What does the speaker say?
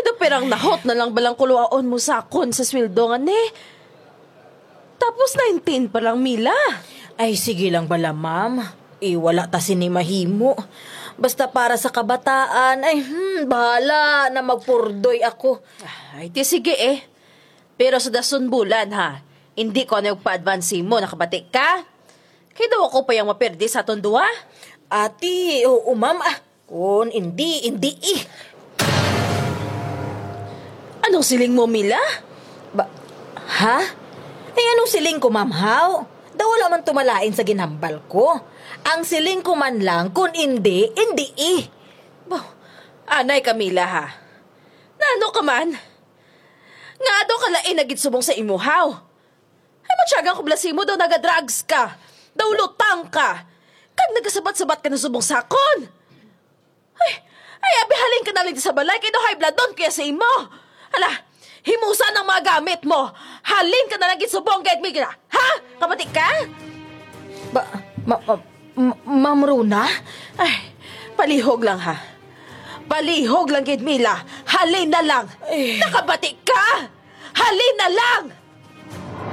Kaya perang nahot na lang balang kuluaon mo sakon sa swildongan eh. Tapos 19 pa lang, Mila. Ay, sige lang bala, ma'am. Wala ta ni mahimo. Basta para sa kabataan, bahala na magpurdoy ako. Ay, ti sige eh. Pero sa dason bulan ha, hindi ko na pa-advance mo, nakabatik ka? Kaya daw ako pa yung maperdi sa atong duwa? Ati, oo ma'am, kung hindi Anong siling mo, Mila? Ha? Ay, anong siling ko, ma'am, how? Daw wala man tumalain sa ginambal ko. Ang siling ko man lang, kung hindi Bah, anay Camila ha. Nano ka man? Nga daw kalain na gitsubong sa imuhaw. Ay matyagang kublasi mo daw nagadrugs ka. Daw lutang ka. Kag nagasabat-sabat ka na subong sakon. Ay abihalin ka na lang sa balay kay daw high blood doon kaya sa imo. Hala, himusa ng mga gamit mo. Halin ka na lang gitsubong kay Mila. Ha? Kapatik ka? Ma'am Rona? Ay, palihog lang ha. Palihog lang, Mila. Halin na lang. Nakabatik ka! Halin na lang!